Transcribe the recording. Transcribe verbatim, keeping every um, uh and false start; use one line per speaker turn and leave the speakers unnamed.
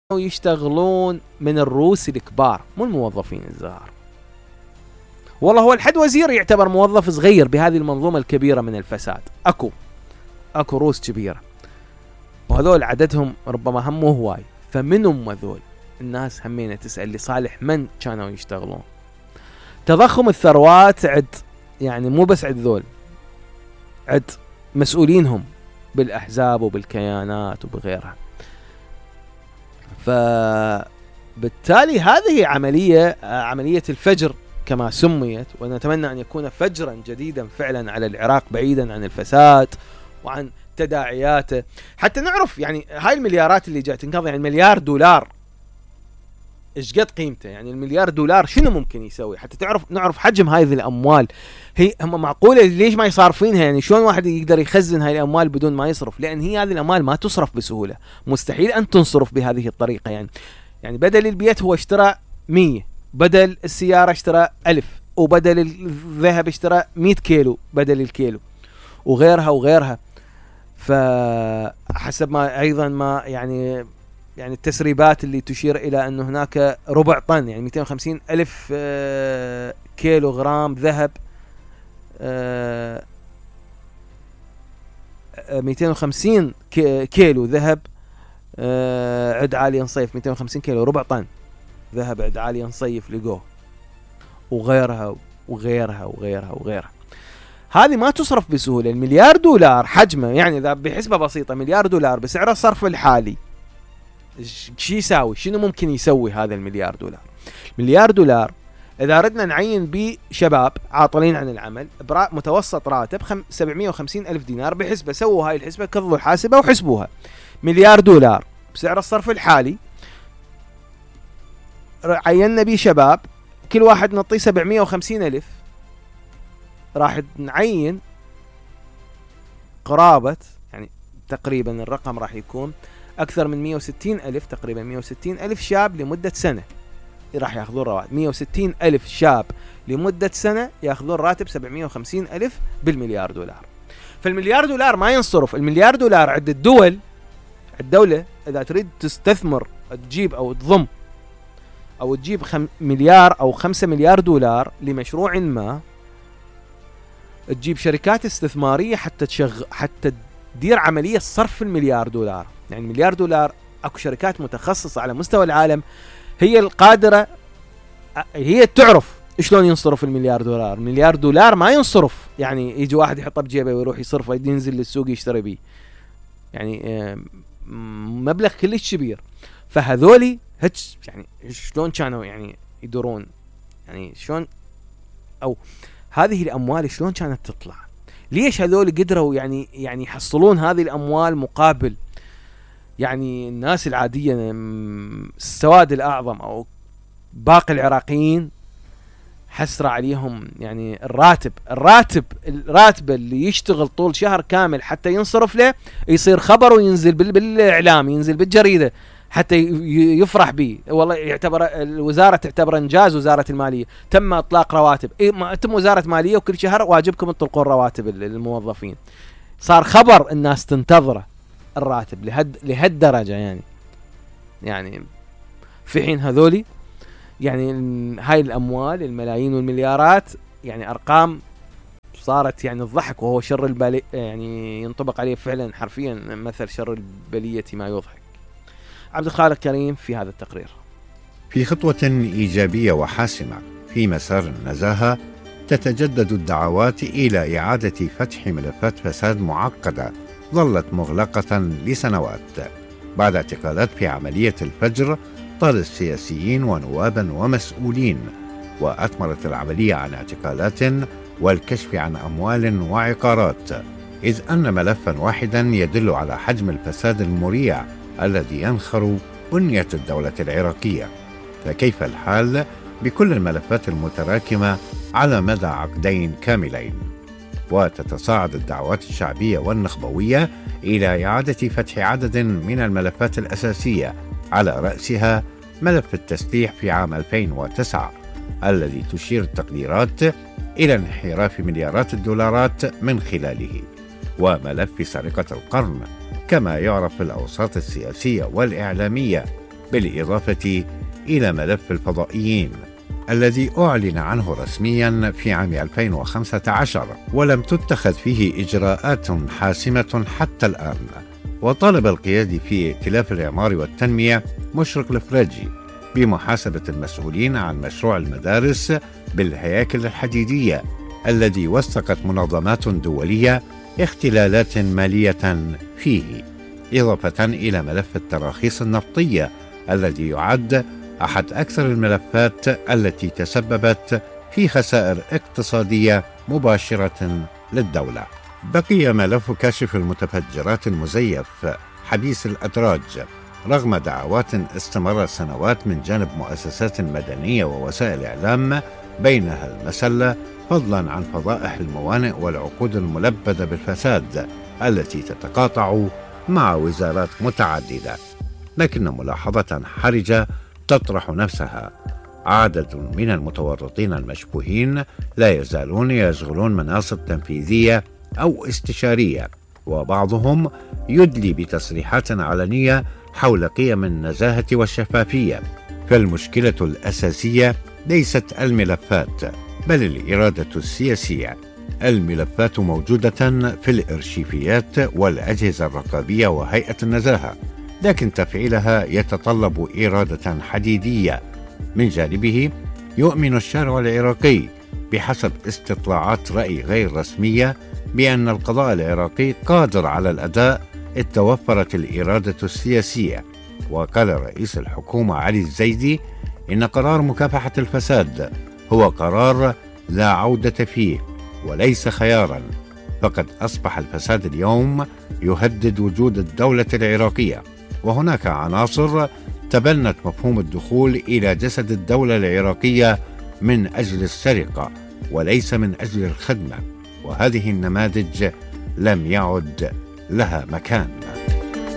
يشتغلون من الروس الكبار مو الموظفين الصغار. والله هو الحد وزير يعتبر موظف صغير بهذه المنظومة الكبيرة من الفساد. أكو أكو روس كبيرة وهذول عددهم ربما هم مو هواي. فمنهم هذول الناس همينة تسأل لصالح من كانوا يشتغلون. تضخم الثروات عد يعني مو بس عد ذول، عد مسؤولينهم بالأحزاب وبالكيانات وبغيرها. فبالتالي هذه عملية عملية الفجر كما سميت، ونتمنى أن يكون فجرا جديدا فعلا على العراق بعيدا عن الفساد وعن تداعياته، حتى نعرف يعني هاي المليارات اللي جاءت تنقضي. يعني مليار دولار ايش قد قيمته؟ يعني المليار دولار شنو ممكن يسوي؟ حتى تعرف نعرف حجم هذه الاموال. هي هم معقوله ليش ما يصارفينها؟ يعني شلون واحد يقدر يخزن هاي الاموال بدون ما يصرف؟ لان هي هذه الاموال ما تصرف بسهوله، مستحيل ان تنصرف بهذه الطريقه. يعني يعني بدل البيت هو اشترى مية، بدل السياره اشترى ألف، وبدل الذهب اشترى مية كيلو بدل الكيلو، وغيرها وغيرها. فحسب ما ايضا ما يعني يعني التسريبات اللي تشير إلى أن هناك ربع طن، يعني مئتين وخمسين ألف كيلو غرام ذهب، مئتين وخمسين كيلو ذهب عد عالي نصيف، مئتين وخمسين كيلو ربع طن ذهب عد عالي نصيف لقوه، وغيرها وغيرها وغيرها وغيرها. هذه ما تصرف بسهولة. المليار دولار حجمه يعني إذا بحسبة بسيطة مليار دولار بسعر الصرف الحالي شي يساوي؟ شنو ممكن يسوي هذا المليار دولار؟ مليار دولار إذا ردنا نعين بشباب عاطلين عن العمل متوسط راتب سبعمئة وخمسين ألف دينار بحسبة، سووا هاي الحسبة، كضوا الحاسبة وحسبوها. مليار دولار بسعر الصرف الحالي عيننا بيه شباب كل واحد نعطيه سبعمئة وخمسين ألف، راح نعين قرابة يعني تقريبا الرقم راح يكون أكثر من مئة وستين ألف، تقريبا مئة وستين ألف شاب لمدة سنة راح يأخذون رواتب. مئة وستين ألف شاب لمدة سنة يأخذون راتب سبعمئة وخمسين ألف بالمليار دولار. فالمليار دولار ما ينصرف. المليار دولار عند الدول، الدولة إذا تريد تستثمر تجيب أو تضم أو تجيب خم مليار أو خمسة مليار دولار لمشروع ما، تجيب شركات استثمارية حتى تشغل حتى تدير عملية صرف المليار دولار. يعني مليار دولار اكو شركات متخصصة على مستوى العالم هي القادرة، هي تعرف شلون ينصرف المليار دولار. المليار دولار ما ينصرف يعني يجي واحد يحطه بجيبه ويروح يصرفه ينزل للسوق يشتري بيه، يعني مبلغ كلش كبير. فهذولي هتش يعني شلون كانوا يعني يدورون، يعني شلون او هذه الاموال شلون كانت تطلع؟ ليش هذول قدروا يعني يعني يحصلون هذه الاموال مقابل يعني الناس العادية السواد الأعظم أو باقي العراقيين حسرة عليهم؟ يعني الراتب الراتب الراتب اللي يشتغل طول شهر كامل حتى ينصرف له يصير خبر وينزل بالإعلام، ينزل بالجريدة حتى يفرح به. والله يعتبر الوزارة تعتبر إنجاز وزارة المالية، تم إطلاق رواتب. إيه تم وزارة مالية وكل شهر واجبكم تطلقون رواتب الموظفين. صار خبر الناس تنتظره الراتب لهد لهالدرجة يعني يعني في حين هذولي يعني هاي الأموال الملايين والمليارات يعني أرقام صارت يعني الضحك، وهو شر البلية يعني ينطبق عليه فعلا حرفيا مثل شر البلية ما يضحك. عبد الخالق كريم في هذا التقرير.
في خطوة إيجابية وحاسمة في مسار النزاهة تتجدد الدعوات إلى إعادة فتح ملفات فساد معقدة ظلت مغلقة لسنوات بعد اعتقالات في عملية الفجر طال سياسيين ونوابا ومسؤولين، وأثمرت العملية عن اعتقالات والكشف عن أموال وعقارات، إذ أن ملفا واحدا يدل على حجم الفساد المريع الذي ينخر بنية الدولة العراقية. فكيف الحال بكل الملفات المتراكمة على مدى عقدين كاملين؟ وتتصاعد الدعوات الشعبية والنخبوية إلى إعادة فتح عدد من الملفات الأساسية، على رأسها ملف التسليح في عام ألفين وتسعة الذي تشير التقديرات إلى انحراف مليارات الدولارات من خلاله، وملف سرقة القرن كما يعرف في الأوساط السياسية والإعلامية بالإضافة إلى ملف الفضائيين الذي أعلن عنه رسميا في عام ألفين وخمسة عشر، ولم تتخذ فيه إجراءات حاسمة حتى الآن. وطالب القيادي في ائتلاف الإعمار والتنمية مشرق الفريجي بمحاسبة المسؤولين عن مشروع المدارس بالهياكل الحديدية الذي وثقت منظمات دولية اختلالات مالية فيه، إضافة إلى ملف التراخيص النفطية الذي يعد أحد أكثر الملفات التي تسببت في خسائر اقتصادية مباشرة للدولة. بقي ملف كشف المتفجرات المزيف حبيس الأدراج رغم دعوات استمرت سنوات من جانب مؤسسات مدنية ووسائل إعلام، بينها المسلة، فضلا عن فضائح الموانئ والعقود الملبدة بالفساد التي تتقاطع مع وزارات متعددة. لكن ملاحظة حرجة تطرح نفسها: عدد من المتورطين المشبوهين لا يزالون يشغلون مناصب تنفيذية أو استشارية، وبعضهم يدلي بتصريحات علنية حول قيم النزاهة والشفافية. فالمشكلة الأساسية ليست الملفات بل الإرادة السياسية. الملفات موجودة في الإرشيفيات والأجهزة الرقابية وهيئة النزاهة، لكن تفعيلها يتطلب إرادة حديدية. من جانبه يؤمن الشارع العراقي بحسب استطلاعات رأي غير رسمية بأن القضاء العراقي قادر على الأداء إذ توفرت الإرادة السياسية. وقال رئيس الحكومة علي الزيدي إن قرار مكافحة الفساد هو قرار لا عودة فيه وليس خيارا، فقد أصبح الفساد اليوم يهدد وجود الدولة العراقية، وهناك عناصر تبنت مفهوم الدخول إلى جسد الدولة العراقية من أجل السرقة وليس من أجل الخدمة، وهذه النماذج لم يعد لها مكان.